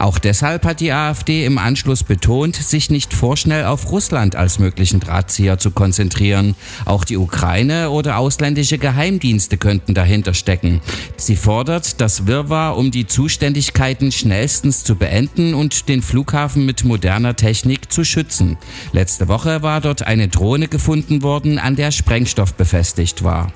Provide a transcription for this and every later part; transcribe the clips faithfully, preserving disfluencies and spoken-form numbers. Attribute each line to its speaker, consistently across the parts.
Speaker 1: Auch deshalb hat die AfD im Anschluss betont, sich nicht vorschnell auf Russland als möglichen Drahtzieher zu konzentrieren. Auch die Ukraine oder ausländische Geheimdienste könnten dahinter stecken. Sie fordert, das Wirrwarr um die Zuständigkeiten schnellstens zu beenden und den Flughafen mit moderner Technik zu schützen. Letzte Woche war dort eine Drohne gefunden worden, an der Sprengstoff befestigt war.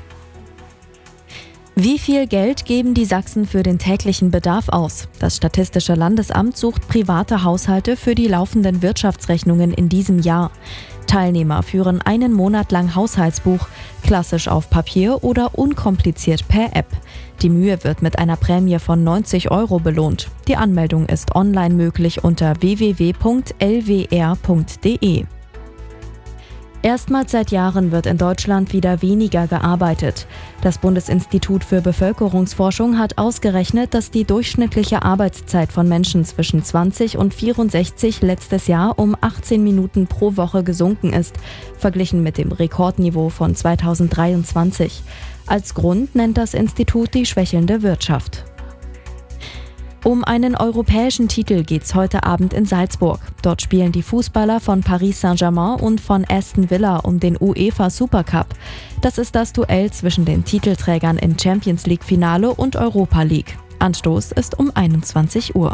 Speaker 2: Wie viel Geld geben die Sachsen für den täglichen Bedarf aus? Das Statistische Landesamt sucht private Haushalte für die laufenden Wirtschaftsrechnungen in diesem Jahr. Teilnehmer führen einen Monat lang Haushaltsbuch, klassisch auf Papier oder unkompliziert per App. Die Mühe wird mit einer Prämie von neunzig Euro belohnt. Die Anmeldung ist online möglich unter w w w punkt l w r punkt d e. Erstmals seit Jahren wird in Deutschland wieder weniger gearbeitet. Das Bundesinstitut für Bevölkerungsforschung hat ausgerechnet, dass die durchschnittliche Arbeitszeit von Menschen zwischen zwanzig und vierundsechzig letztes Jahr um achtzehn Minuten pro Woche gesunken ist, verglichen mit dem Rekordniveau von zweitausenddreiundzwanzig. Als Grund nennt das Institut die schwächelnde Wirtschaft. Um einen europäischen Titel geht's heute Abend in Salzburg. Dort spielen die Fußballer von Paris Saint-Germain und von Aston Villa um den UEFA Supercup. Das ist das Duell zwischen den Titelträgern im Champions League Finale und Europa League. Anstoß ist um einundzwanzig Uhr.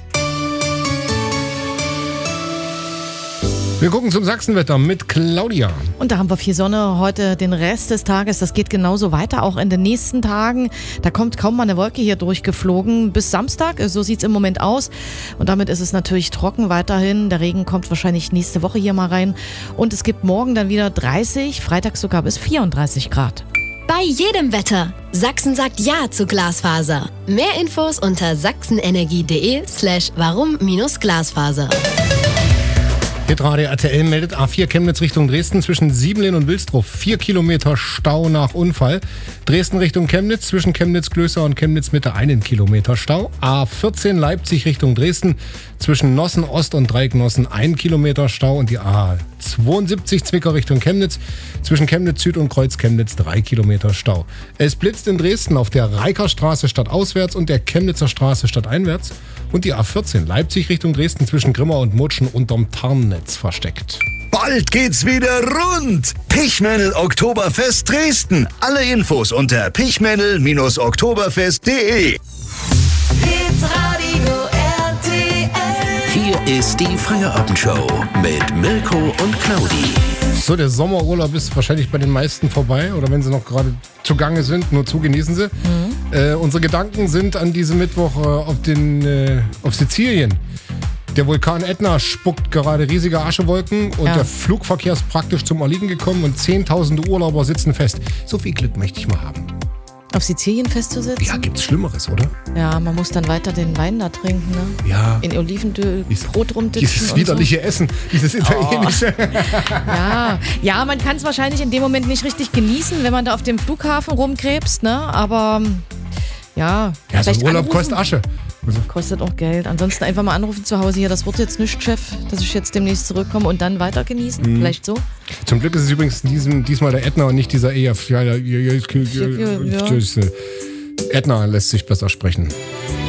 Speaker 3: Wir gucken zum Sachsenwetter mit Claudia.
Speaker 4: Und da haben wir viel Sonne heute den Rest des Tages. Das geht genauso weiter, auch in den nächsten Tagen. Da kommt kaum mal eine Wolke hier durchgeflogen. Bis Samstag, so sieht es im Moment aus. Und damit ist es natürlich trocken weiterhin. Der Regen kommt wahrscheinlich nächste Woche hier mal rein. Und es gibt morgen dann wieder dreißig, Freitag sogar bis vierunddreißig Grad.
Speaker 5: Bei jedem Wetter. Sachsen sagt Ja zu Glasfaser. Mehr Infos unter sachsenenergie.de slash warum minus Glasfaser.
Speaker 3: Hitradio R T L meldet A vier Chemnitz Richtung Dresden zwischen Siebenlin und Wilsdruff. Vier Kilometer Stau nach Unfall. Dresden Richtung Chemnitz zwischen Chemnitz-Klößer und Chemnitz-Mitte einen Kilometer Stau. A vierzehn Leipzig Richtung Dresden zwischen Nossen Ost und Dreiecknossen ein Kilometer Stau. Und die A zweiundsiebzig Zwickau Richtung Chemnitz zwischen Chemnitz Süd und Kreuz Chemnitz drei Kilometer Stau. Es blitzt in Dresden auf der Reikerstraße stadtauswärts und der Chemnitzer Straße stadteinwärts. Und die A vierzehn Leipzig Richtung Dresden zwischen Grimma und Mutschen unterm Tarnnetz versteckt.
Speaker 6: Bald geht's wieder rund. Pichmännel Oktoberfest Dresden. Alle Infos unter pichmännel Bindestrich oktoberfest punkt de.
Speaker 7: Hitradio R T L.
Speaker 8: Hier ist die Feierabendshow mit Mirko und Claudi.
Speaker 3: So, der Sommerurlaub ist wahrscheinlich bei den meisten vorbei. Oder wenn sie noch gerade zugange sind, nur zu, genießen sie. Mhm. Äh, unsere Gedanken sind an diesem Mittwoch äh, auf, den, äh, auf Sizilien. Der Vulkan Ätna spuckt gerade riesige Aschewolken und ja. Der Flugverkehr ist praktisch zum Erliegen gekommen und zehntausende Urlauber sitzen fest. So viel Glück möchte ich mal haben.
Speaker 4: Auf Sizilien festzusitzen?
Speaker 3: Ja, gibt's Schlimmeres, oder?
Speaker 4: Ja, man muss dann weiter den Wein da trinken, ne?
Speaker 3: Ja.
Speaker 4: In Olivenöl, Brot rumdippen.
Speaker 3: Dieses widerliche so. Essen, dieses italienische.
Speaker 4: Oh. Ja. ja, man kann es wahrscheinlich in dem Moment nicht richtig genießen, wenn man da auf dem Flughafen rumkrebst, ne? Aber ja.
Speaker 3: Ja, so ein Urlaub anrufen. Kostet Asche.
Speaker 4: Also. Kostet auch Geld. Ansonsten einfach mal anrufen zu Hause. Hier, das wird jetzt nicht, Chef, dass ich jetzt demnächst zurückkomme und dann weiter genießen. Mhm. Vielleicht so.
Speaker 3: Zum Glück ist es übrigens diesem, diesmal der Ätna und nicht dieser eher. Ja, ja, ja, ja, ja, ja, ja. Ätna lässt sich besser sprechen.